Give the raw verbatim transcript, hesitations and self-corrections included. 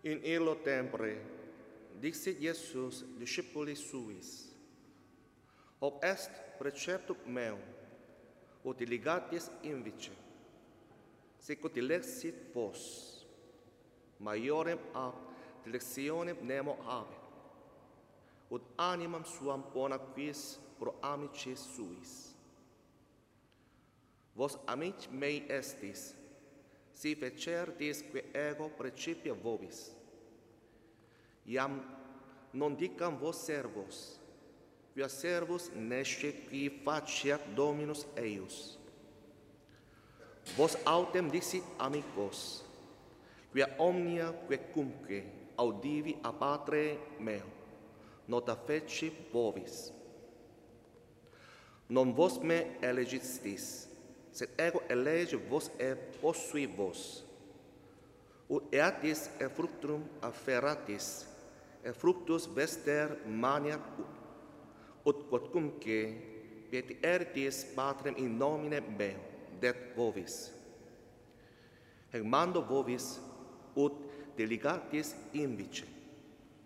In illo tempore, dixit Iesus discipulis suis, hoc est preceptum meum, ut diligatis invice, sic ut dilexit vos, maiorem ab dilectionem nemo habet, ut animam suam bona quis pro amicis suis. Vos amici mei estis, si fecertis que ego precipia vobis. Iam non dicam vos servos, quia servus nesce qui faciat Dominus eius. Vos autem dixit amicos, quia omnia quecumque audivi a Patre meo, nota feci vobis. Non vos me elegistis, sed ego elege vos e possui vos. Ut eatis e fructum afferratis, e fructus vester maniat ut, ut quodcumque petieritis Patrem in nomine meo, det vobis. Hec mando vobis, ut diligatis invice,